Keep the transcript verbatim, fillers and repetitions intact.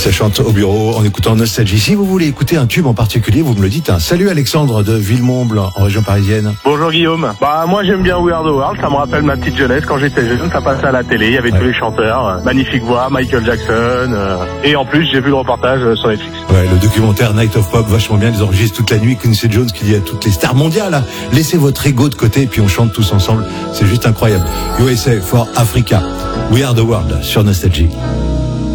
ça chante au bureau en écoutant Nostalgie. Si vous voulez écouter un tube en particulier, vous me le dites. Hein. Salut Alexandre de Villemomble, en région parisienne. Bonjour Guillaume. Bah moi j'aime bien We Are the World, ça me rappelle ma petite jeunesse quand j'étais jeune, ça passait à la télé, il y avait ouais. tous les chanteurs, euh, magnifique voix, Michael Jackson, euh, et en plus j'ai vu le reportage euh, sur Netflix. Ouais, le documentaire Night of Pop, vachement bien, ils enregistrent toute la nuit. Quincy Jones qui dit à toutes les stars mondiales, hein, laissez votre ego de côté et puis on chante tous ensemble, c'est juste incroyable. U S A for Africa, We Are the World sur Nostalgie.